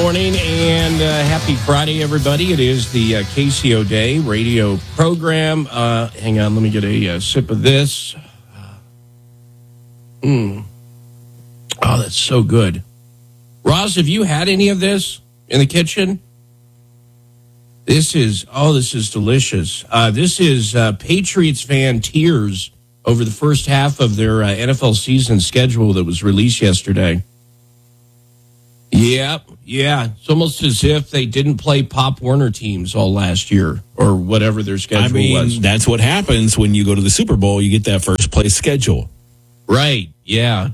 morning and happy Friday, everybody. It is the KCO Day radio program. Hang on, let me get a sip of this. Oh, that's so good. Roz, have you had any of this in the kitchen? This is delicious. This is Patriots fan tears over the first half of their NFL season schedule that was released yesterday. Yeah. It's almost as if they didn't play Pop Warner teams all last year or whatever their schedule was. That's what happens when you go to the Super Bowl. You get that first place schedule. Right, yeah.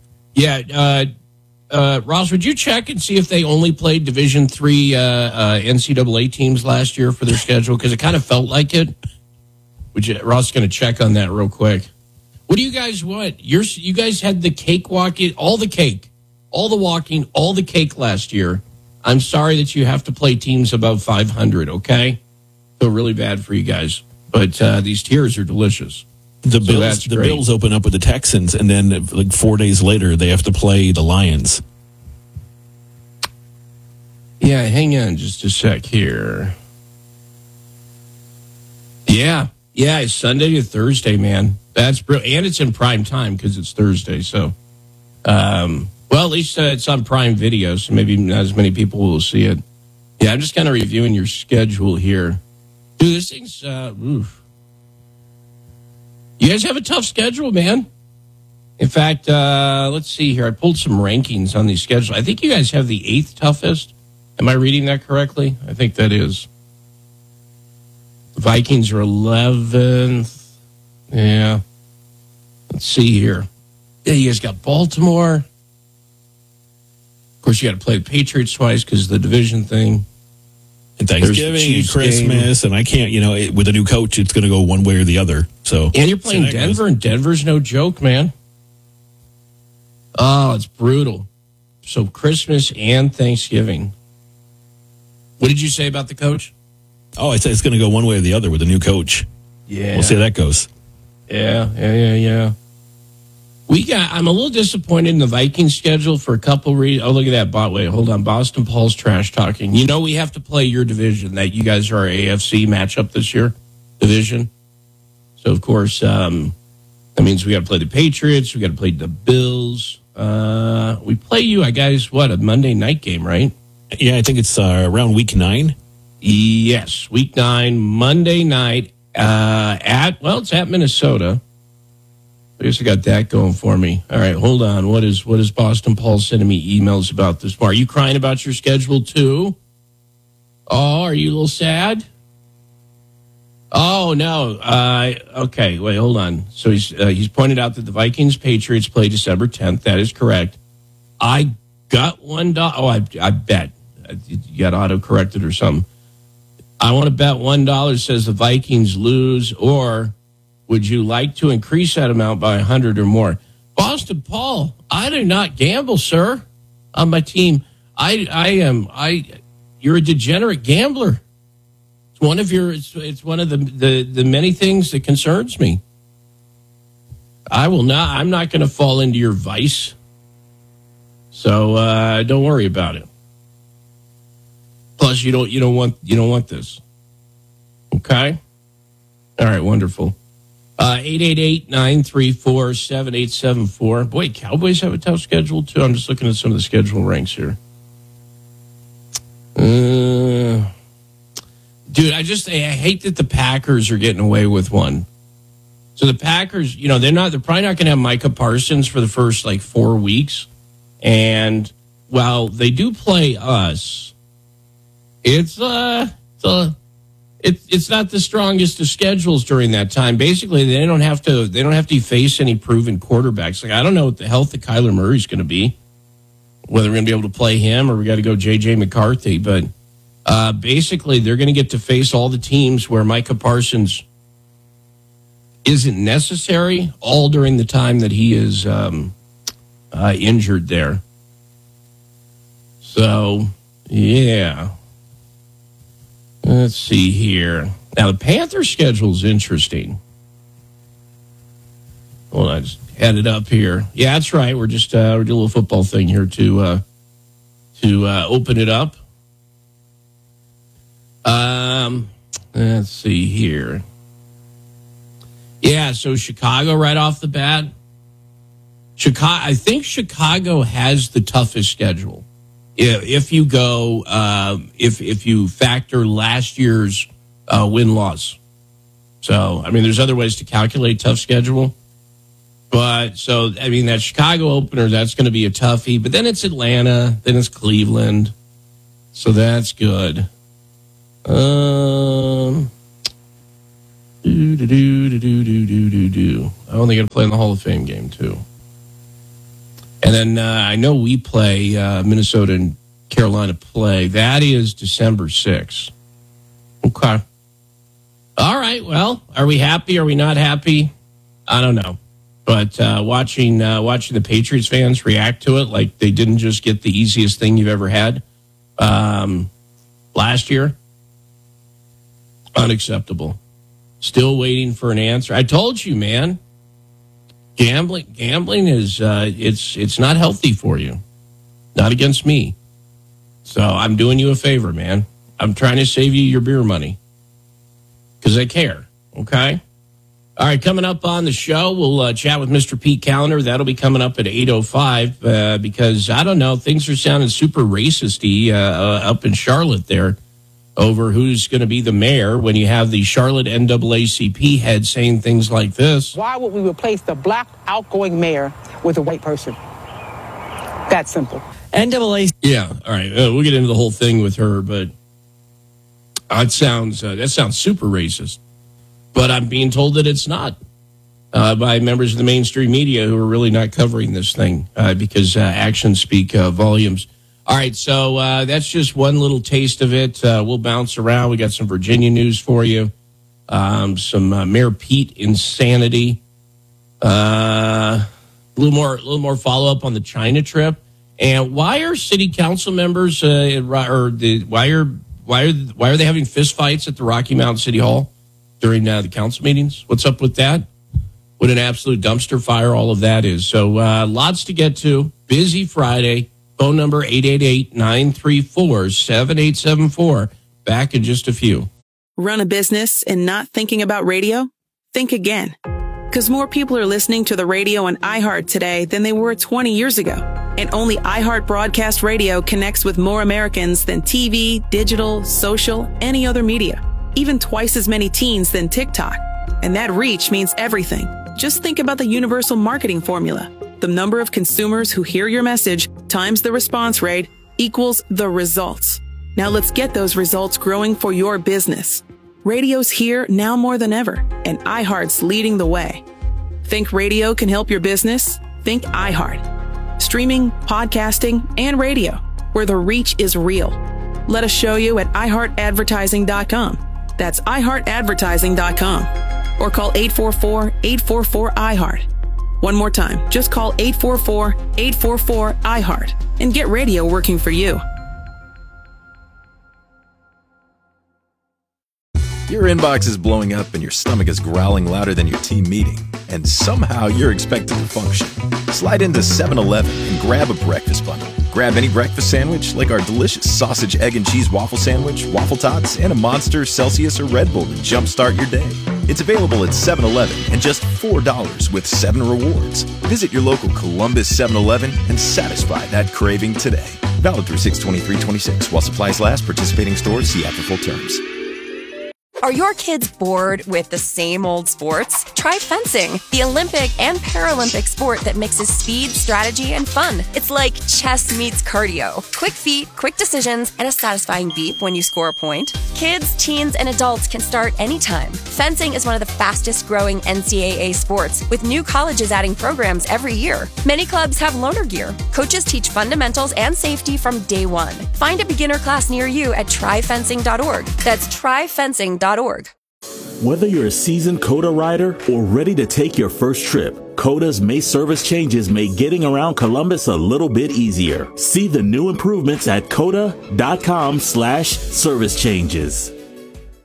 Ross, would you check and see if they only played Division III NCAA teams last year for their schedule? Because it kind of felt like it. Ross is going to check on that real quick. What do you guys want? You guys had the cakewalk, all the cake. All the walking, all the cake last year. I'm sorry that you have to play teams above 500, okay? Feel really bad for you guys. But these tiers are delicious. The Bills open up with the Texans, and then like 4 days later, they have to play the Lions. Yeah, hang on just a sec here. Yeah, it's Sunday to Thursday, man. That's brilliant. And it's in prime time because it's Thursday, so... Well, at least it's on Prime Video, so maybe not as many people will see it. Yeah, I'm just kind of reviewing your schedule here. Dude, this thing's, oof. You guys have a tough schedule, man. In fact, let's see here. I pulled some rankings on these schedules. I think you guys have the 8th toughest. Am I reading that correctly? I think that is. The Vikings are 11th. Yeah. Let's see here. Yeah, you guys got Baltimore. Of course, you got to play the Patriots twice because of the division thing. And Thanksgiving and Christmas, and I can't, with a new coach, it's going to go one way or the other. So, and you're playing Denver, and Denver's no joke, man. Oh, it's brutal. So Christmas and Thanksgiving. What did you say about the coach? Oh, I said it's going to go one way or the other with a new coach. Yeah. We'll see how that goes. Yeah. I'm a little disappointed in the Vikings schedule for a couple reasons. Oh, look at that bot. Wait, hold on. Boston Paul's trash talking. We have to play your division. That you guys are our AFC matchup this year, division. So, of course, that means we got to play the Patriots. We got to play the Bills. We play you, guys, a Monday night game, right? Yeah, I think it's around week 9. Yes, week 9, Monday night it's at Minnesota. I guess I got that going for me. All right, hold on. What is Boston Paul sending me emails about this? Are you crying about your schedule too? Oh, are you a little sad? Oh no. Okay, wait, hold on. So he's pointed out that the Vikings Patriots play December 10th. That is correct. I got $1. Oh, I bet you got auto corrected or something. I want to bet $1 says the Vikings lose, or would you like to increase that amount by 100 or more? Boston Paul, I do not gamble, sir, on my team. You're a degenerate gambler. It's one of the many things that concerns me. I'm not going to fall into your vice. So don't worry about it. Plus, you don't want this. Okay? All right, wonderful. 888-934-7874. Boy, Cowboys have a tough schedule, too. I'm just looking at some of the schedule ranks here. Dude, I hate that the Packers are getting away with one. So the Packers, they're probably not going to have Micah Parsons for the first 4 weeks. And while they do play us, it's not the strongest of schedules during that time. Basically, they don't have to face any proven quarterbacks. I don't know what the health of Kyler Murray's going to be, whether we're going to be able to play him or we got to go J.J. McCarthy. But basically, they're going to get to face all the teams where Micah Parsons isn't necessary, all during the time that he is injured there. So, yeah. Let's see here. Now, the Panthers' schedule is interesting. Well, I just had it up here. Yeah, that's right. We're just we're doing a little football thing here to to open it up. Let's see here. Yeah, so Chicago right off the bat. I think Chicago has the toughest schedule. If you go, if you factor last year's win-loss. So, I mean, there's other ways to calculate tough schedule. But, so, I mean, that Chicago opener, that's going to be a toughie. But then it's Atlanta. Then it's Cleveland. So that's good. I only got to play in the Hall of Fame game, too. And then I know we play Minnesota and Carolina play. That is December 6th. Okay. All right. Well, are we happy? Are we not happy? I don't know. But watching the Patriots fans react to it like they didn't just get the easiest thing you've ever had last year, unacceptable. Still waiting for an answer. I told you, man. Gambling is it's not healthy for you. Not against me. So I'm doing you a favor, man. I'm trying to save you your beer money because I care. Okay. All right. Coming up on the show, we'll chat with Mr. Pete Callender. That'll be coming up at 8:05 because I don't know, things are sounding super racist-y up in Charlotte there over who's going to be the mayor when you have the Charlotte NAACP head saying things like this. Why would we replace the black outgoing mayor with a white person? That simple. NAACP. Yeah, all right. We'll get into the whole thing with her, but that sounds super racist. But I'm being told that it's not by members of the mainstream media who are really not covering this thing because actions speak volumes. All right, so that's just one little taste of it. We'll bounce around. We got some Virginia news for you, some Mayor Pete insanity, a little more follow up on the China trip, and why are city council members why are they having fistfights at the Rocky Mountain City Hall during the council meetings? What's up with that? What an absolute dumpster fire all of that is. So lots to get to. Busy Friday. Phone number 888-934-7874. Back in just a few. Run a business and not thinking about radio? Think again. Because more people are listening to the radio on iHeart today than they were 20 years ago. And only iHeart Broadcast Radio connects with more Americans than TV, digital, social, any other media. Even twice as many teens than TikTok. And that reach means everything. Just think about the universal marketing formula. The number of consumers who hear your message times the response rate equals the results. Now let's get those results growing for your business. Radio's here now more than ever, and iHeart's leading the way. Think radio can help your business? Think iHeart. Streaming, podcasting, and radio, where the reach is real. Let us show you at iHeartAdvertising.com. That's iHeartAdvertising.com. Or call 844-844-iHeart. One more time, just call 844-844-iHeart and get radio working for you. Your inbox is blowing up and your stomach is growling louder than your team meeting, and somehow you're expected to function. Slide into 7-Eleven and grab a breakfast bundle. Grab any breakfast sandwich like our delicious sausage, egg, and cheese waffle sandwich, waffle tots, and a Monster, Celsius, or Red Bull to jumpstart your day. It's available at 7-Eleven and just $4 with 7 rewards. Visit your local Columbus 7-Eleven and satisfy that craving today. Valid through 6/23/26 while supplies last. Participating stores see app for full terms. Are your kids bored with the same old sports? Try fencing, the Olympic and Paralympic sport that mixes speed, strategy, and fun. It's like chess meets cardio. Quick feet, quick decisions, and a satisfying beep when you score a point. Kids, teens, and adults can start anytime. Fencing is one of the fastest growing NCAA sports, with new colleges adding programs every year. Many clubs have loaner gear. Coaches teach fundamentals and safety from day one. Find a beginner class near you at tryfencing.org. That's tryfencing.org. Whether you're a seasoned COTA rider or ready to take your first trip, COTA's May service changes make getting around Columbus a little bit easier. See the new improvements at COTA.com/service changes.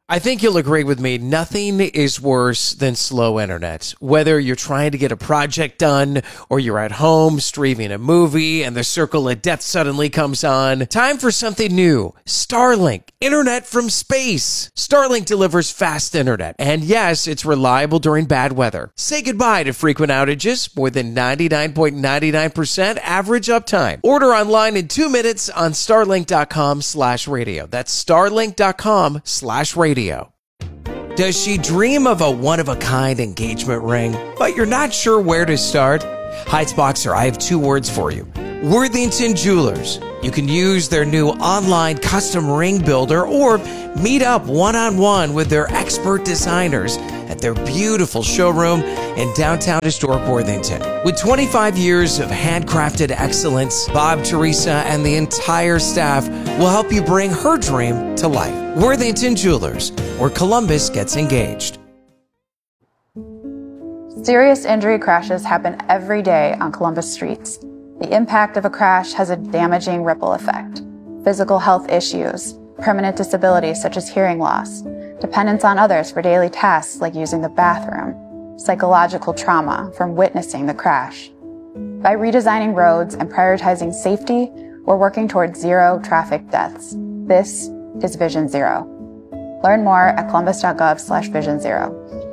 I think you'll agree with me. Nothing is worse than slow internet. Whether you're trying to get a project done or you're at home streaming a movie and the circle of death suddenly comes on. Time for something new. Starlink. Internet from space. Starlink delivers fast internet. And yes, it's reliable during bad weather. Say goodbye to frequent outages. More than 99.99% average uptime. Order online in 2 minutes on starlink.com/radio. That's starlink.com/radio. Does she dream of a one-of-a-kind engagement ring, but you're not sure where to start? Heights Boxer, I have 2 words for you. Worthington Jewelers. You can use their new online custom ring builder or meet up one-on-one with their expert designers at their beautiful showroom in downtown historic Worthington. With 25 years of handcrafted excellence, Bob, Teresa, and the entire staff will help you bring her dream to life. Worthington Jewelers, where Columbus gets engaged. Serious injury crashes happen every day on Columbus streets. The impact of a crash has a damaging ripple effect. Physical health issues, permanent disabilities such as hearing loss, dependence on others for daily tasks like using the bathroom, psychological trauma from witnessing the crash. By redesigning roads and prioritizing safety, we're working towards 0 traffic deaths. This is Vision Zero. Learn more at columbus.gov/Vision Zero.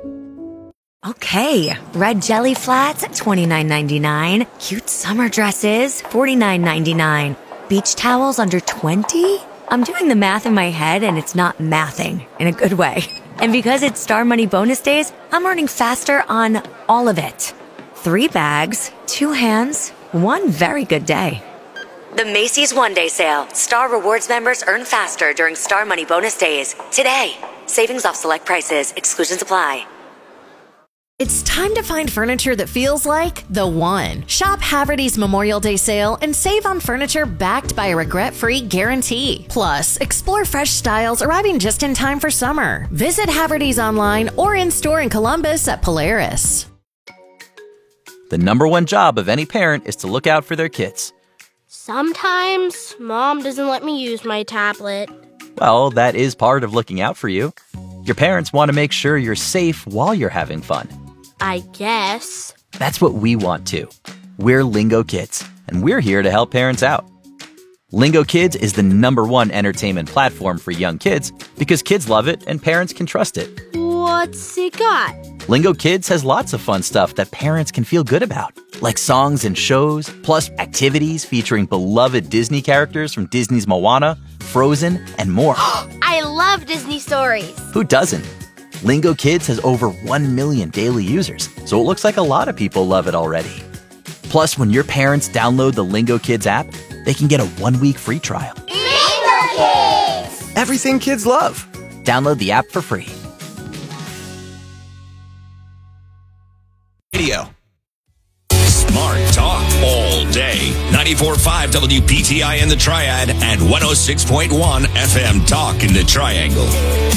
Okay, red jelly flats at $29.99. Cute summer dresses, $49.99. Beach towels under $20? I'm doing the math in my head and it's not mathing in a good way. And because it's Star Money bonus days, I'm earning faster on all of it. 3 bags, 2 hands, 1 very good day. The Macy's One Day Sale. Star Rewards members earn faster during Star Money bonus days. Today. Savings off select prices. Exclusions apply. It's time to find furniture that feels like the one. Shop Haverty's Memorial Day sale and save on furniture backed by a regret-free guarantee. Plus, explore fresh styles arriving just in time for summer. Visit Haverty's online or in-store in Columbus at Polaris. The number one job of any parent is to look out for their kids. Sometimes Mom doesn't let me use my tablet. Well, that is part of looking out for you. Your parents want to make sure you're safe while you're having fun. I guess. That's what we want too. We're Lingo Kids, and we're here to help parents out. Lingo Kids is the #1 entertainment platform for young kids because kids love it and parents can trust it. What's it got? Lingo Kids has lots of fun stuff that parents can feel good about, like songs and shows, plus activities featuring beloved Disney characters from Disney's Moana, Frozen, and more. I love Disney stories. Who doesn't? Lingo Kids has over 1 million daily users, so it looks like a lot of people love it already. Plus, when your parents download the Lingo Kids app, they can get a 1-week free trial. Lingo Kids! Everything kids love. Download the app for free. Radio. Smart talk all day. 94.5 WPTI in the Triad and 106.1 FM Talk in the Triangle.